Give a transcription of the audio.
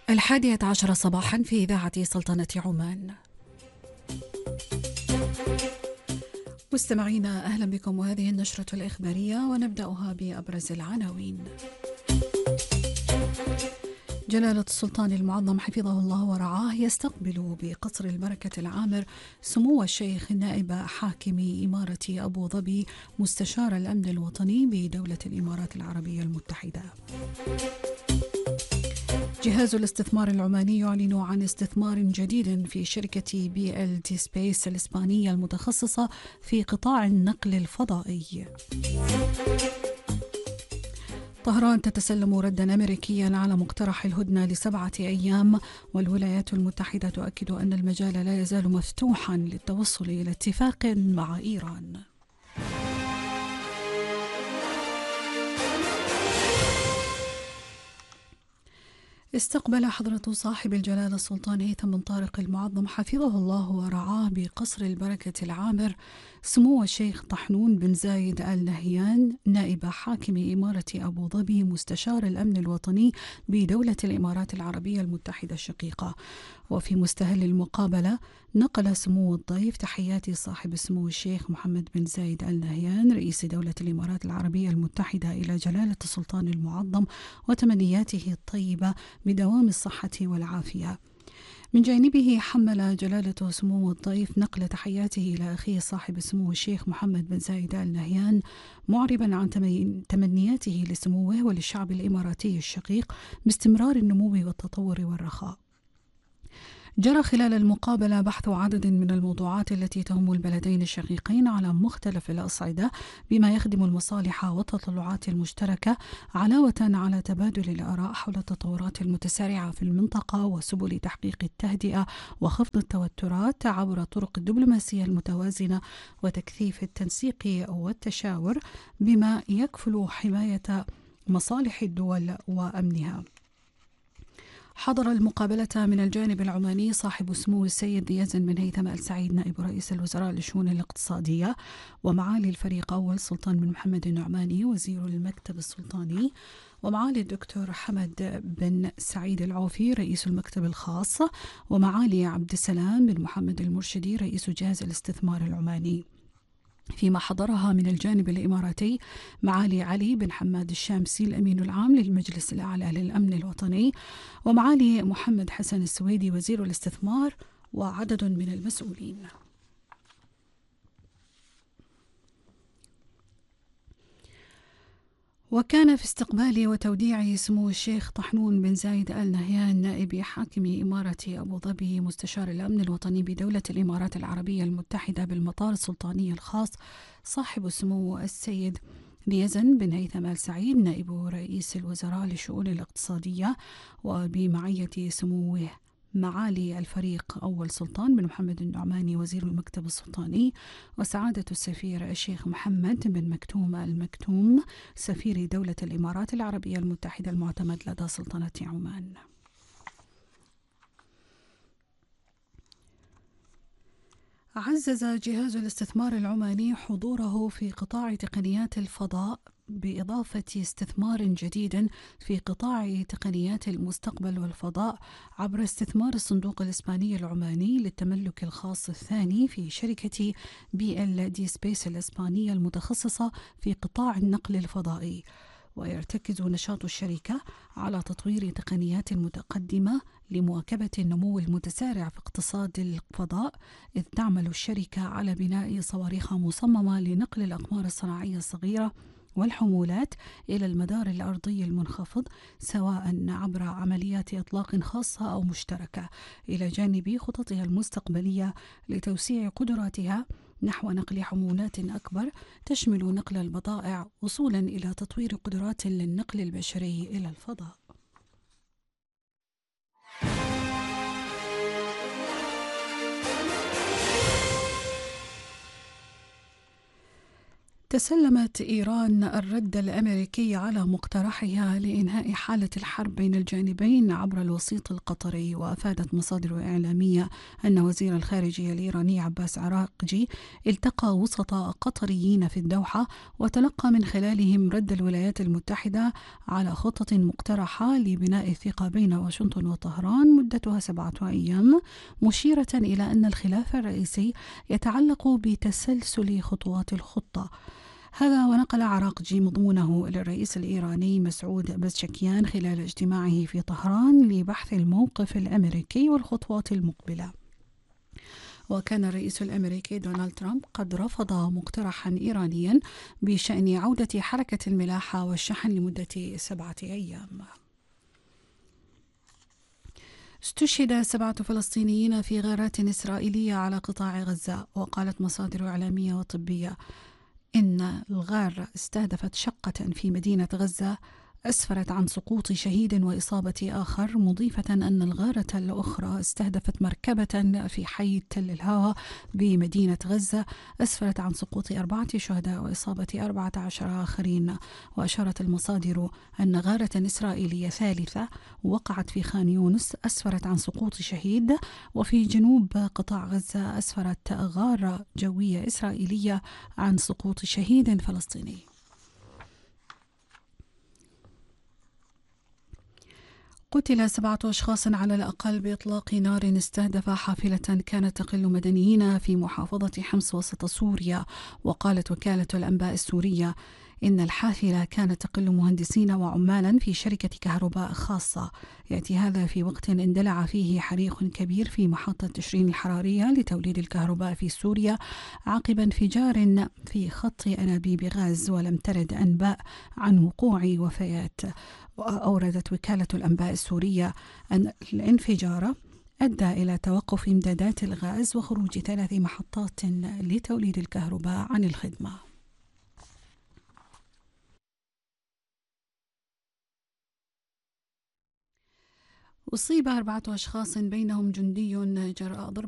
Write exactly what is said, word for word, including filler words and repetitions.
الحادية عشرة صباحا في إذاعة سلطنة عمان. مستمعينا أهلا بكم، وهذه النشرة الإخبارية ونبدأها بأبرز العناوين. جلالة السلطان المعظم حفظه الله ورعاه يستقبل بقصر البركة العامر سمو الشيخ نائب حاكم إمارة أبو ظبي مستشار الأمن الوطني بدولة الإمارات العربية المتحدة. جهاز الاستثمار العماني يعلن عن استثمار جديد في شركة بي ال تي سبيس الإسبانية المتخصصة في قطاع النقل الفضائي. طهران تتسلم ردا أمريكيا على مقترح الهدنة لسبعة أيام، والولايات المتحدة تؤكد أن المجال لا يزال مفتوحا للتوصل إلى اتفاق مع إيران. استقبل حضرة صاحب الجلالة السلطان هيثم بن طارق المعظم حفظه الله ورعاه بقصر البركة العامر سمو الشيخ طحنون بن زايد آل نهيان نائب حاكم إمارة أبو ظبي مستشار الأمن الوطني بدولة الإمارات العربية المتحدة الشقيقة. وفي مستهل المقابلة نقل سمو الضيف تحيات صاحب السمو الشيخ محمد بن زايد آل نهيان رئيس دولة الإمارات العربية المتحدة إلى جلالة السلطان المعظم وتمنياته الطيبة بدوام الصحة والعافية. من جانبه حمل جلالة سمو الضيف نقل تحياته إلى أخيه صاحب السمو الشيخ محمد بن زايد آل نهيان، معربا عن تمنياته لسموه وللشعب الإماراتي الشقيق باستمرار النمو والتطور والرخاء. جرى خلال المقابلة بحث عدد من الموضوعات التي تهم البلدين الشقيقين على مختلف الأصعدة بما يخدم المصالح والتطلعات المشتركة، علاوة على تبادل الآراء حول التطورات المتسارعة في المنطقة وسبل تحقيق التهدئة وخفض التوترات عبر طرق الدبلوماسية المتوازنة وتكثيف التنسيق والتشاور بما يكفل حماية مصالح الدول وأمنها. حضر المقابلة من الجانب العماني صاحب سمو السيد يزن بن هيثم آل سعيد نائب رئيس الوزراء للشؤون الاقتصادية، ومعالي الفريق أول سلطان بن محمد النعماني وزير المكتب السلطاني، ومعالي الدكتور حمد بن سعيد العوفي رئيس المكتب الخاص، ومعالي عبد السلام بن محمد المرشدي رئيس جهاز الاستثمار العماني. فيما حضرها من الجانب الإماراتي معالي علي بن حماد الشامسي الأمين العام للمجلس الأعلى للأمن الوطني، ومعالي محمد حسن السويدي وزير الاستثمار وعدد من المسؤولين. وكان في استقبال وتوديع سمو الشيخ طحنون بن زايد آل نهيان نائب حاكم إمارة أبو ظبي مستشار الأمن الوطني بدولة الإمارات العربية المتحدة بالمطار السلطاني الخاص صاحب السمو السيد يزن بن هيثم آل سعيد نائب رئيس الوزراء للشؤون الاقتصادية، وبمعية سموه معالي الفريق أول سلطان بن محمد النعماني وزير المكتب السلطاني، وسعادة السفير الشيخ محمد بن مكتوم المكتوم سفير دولة الإمارات العربية المتحدة المعتمد لدى سلطنة عمان. عزز جهاز الاستثمار العماني حضوره في قطاع تقنيات الفضاء بإضافة استثمار جديد في قطاع تقنيات المستقبل والفضاء عبر استثمار الصندوق الإسباني العماني للتملك الخاص الثاني في شركة بي ال دي سبيس الإسبانية المتخصصة في قطاع النقل الفضائي. ويرتكز نشاط الشركة على تطوير تقنيات متقدمة لمواكبة النمو المتسارع في اقتصاد الفضاء، إذ تعمل الشركة على بناء صواريخ مصممة لنقل الأقمار الصناعية الصغيرة والحمولات إلى المدار الأرضي المنخفض، سواء عبر عمليات إطلاق خاصة أو مشتركة، إلى جانب خططها المستقبلية لتوسيع قدراتها نحو نقل حمولات أكبر تشمل نقل البضائع وصولا إلى تطوير قدرات للنقل البشري إلى الفضاء. تسلمت إيران الرد الأمريكي على مقترحها لإنهاء حالة الحرب بين الجانبين عبر الوسيط القطري. وأفادت مصادر إعلامية أن وزير الخارجية الإيراني عباس عراقجي التقى وسطاء قطريين في الدوحة، وتلقى من خلالهم رد الولايات المتحدة على خطة مقترحة لبناء الثقة بين واشنطن وطهران مدتها سبعة أيام، مشيرة إلى أن الخلاف الرئيسي يتعلق بتسلسل خطوات الخطة. هذا ونقل عراقجي مضمونه للرئيس الإيراني مسعود بزشكيان خلال اجتماعه في طهران لبحث الموقف الأمريكي والخطوات المقبلة. وكان الرئيس الأمريكي دونالد ترامب قد رفض مقترحا إيرانيا بشأن عودة حركة الملاحة والشحن لمدة سبعة أيام. استشهد سبعة فلسطينيين في غارات إسرائيلية على قطاع غزة. وقالت مصادر إعلامية وطبية إن الغارة استهدفت شقة في مدينة غزة أسفرت عن سقوط شهيد وإصابة آخر، مضيفة أن الغارة الأخرى استهدفت مركبة في حي تل الهوى بمدينة غزة أسفرت عن سقوط أربعة شهداء وإصابة أربعة عشر آخرين. وأشارت المصادر أن غارة إسرائيلية ثالثة وقعت في خان يونس أسفرت عن سقوط شهيد. وفي جنوب قطاع غزة أسفرت غارة جوية إسرائيلية عن سقوط شهيد فلسطيني. قتل سبعة أشخاص على الأقل بإطلاق نار استهدف حافلة كانت تقل مدنيين في محافظة حمص وسط سوريا. وقالت وكالة الأنباء السورية إن الحافلة كانت تقل مهندسين وعمالا في شركة كهرباء خاصة. يأتي هذا في وقت اندلع فيه حريق كبير في محطة تشرين الحرارية لتوليد الكهرباء في سوريا عقب انفجار في خط أنابيب غاز، ولم ترد أنباء عن وقوع وفيات. وأوردت وكالة الأنباء السورية أن الانفجار أدى إلى توقف إمدادات الغاز وخروج ثلاث محطات لتوليد الكهرباء عن الخدمة. أصيب أربعة أشخاص بينهم جندي جراء ضرب